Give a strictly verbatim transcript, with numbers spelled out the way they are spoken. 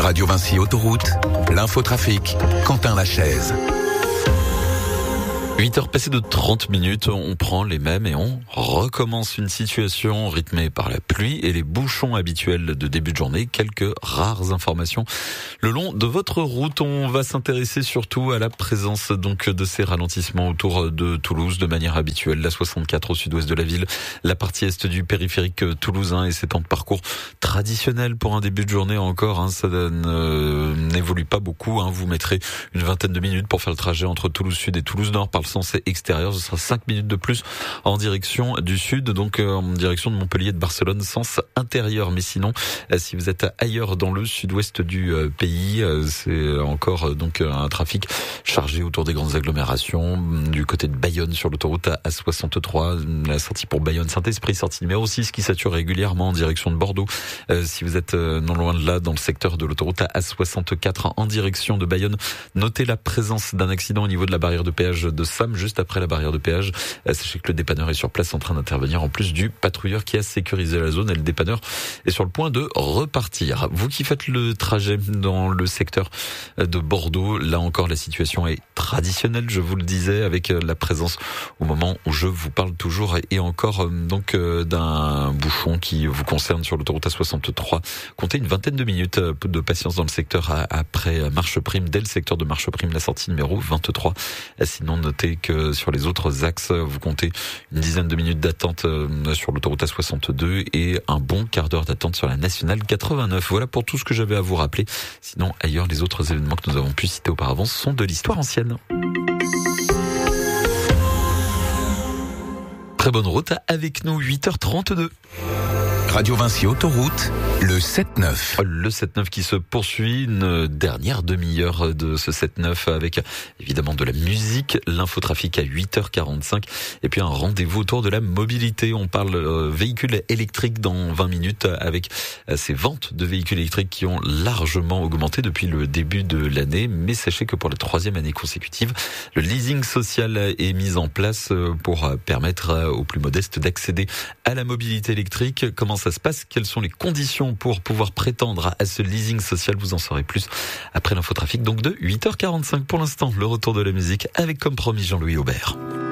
Radio Vinci Autoroute, l'infotrafic, Quentin Lachaise. huit heures passées de trente minutes, on prend les mêmes et on recommence une situation rythmée par la pluie et les bouchons habituels de début de journée. Quelques rares informations le long de votre route. On va s'intéresser surtout à la présence donc de ces ralentissements autour de Toulouse de manière habituelle. La soixante-quatre au sud-ouest de la ville, la partie est du périphérique toulousain et ses temps de parcours traditionnels pour un début de journée encore. Hein, ça euh, n'évolue pas beaucoup. Hein. Vous mettrez une vingtaine de minutes pour faire le trajet entre Toulouse Sud et Toulouse Nord par le sens extérieur. Ce sera cinq minutes de plus en direction du sud, donc euh, en direction de Montpellier, de Barcelone, sens intérieur. Mais sinon, euh, si vous êtes ailleurs dans le sud-ouest du euh, pays, euh, c'est encore euh, donc un trafic chargé autour des grandes agglomérations. Du côté de Bayonne sur l'autoroute A soixante-trois, la sortie pour Bayonne-Saint-Esprit, sortie numéro six qui sature régulièrement en direction de Bordeaux. Euh, si vous êtes euh, non loin de là, dans le secteur de l'autoroute A soixante-quatre en direction de Bayonne, notez la présence d'un accident au niveau de la barrière de péage de Sam, juste après la barrière de péage. Sachez que le dépanneur est sur place en train d'intervenir en plus du patrouilleur qui a sécurisé la zone et le dépanneur est sur le point de repartir. Vous qui faites le trajet dans le secteur de Bordeaux, là encore la situation est traditionnelle, je vous le disais, avec la présence au moment où je vous parle toujours et encore donc d'un bouchon qui vous concerne sur l'autoroute A soixante-trois. Comptez une vingtaine de minutes de patience dans le secteur après Marche Prime, dès le secteur de Marche Prime, la sortie numéro vingt-trois. Sinon, notez que sur les autres axes, vous comptez une dizaine de minutes d'attente sur l'autoroute A soixante-deux et un bon quart d'heure d'attente sur la nationale quatre-vingt-neuf. Voilà pour tout ce que j'avais à vous rappeler. Sinon, ailleurs, les autres événements que nous avons pu citer auparavant sont de l'histoire ancienne. Très bonne route avec nous, huit heures trente-deux. Radio Vinci Autoroute, le sept neuf. Le sept neuf qui se poursuit, une dernière demi-heure de ce sept neuf avec évidemment de la musique, l'infotrafic à huit heures quarante-cinq et puis un rendez-vous autour de la mobilité. On parle euh, véhicules électriques dans vingt minutes avec euh, ces ventes de véhicules électriques qui ont largement augmenté depuis le début de l'année. Mais sachez que pour la troisième année consécutive, le leasing social est mis en place pour permettre aux plus modestes d'accéder à la mobilité électrique. Comment ça se passe? Quelles sont les conditions pour pouvoir prétendre à ce leasing social? Vous en saurez plus après l'infotrafic donc de huit heures quarante-cinq. Pour l'instant, le retour de la musique avec comme promis Jean-Louis Aubert.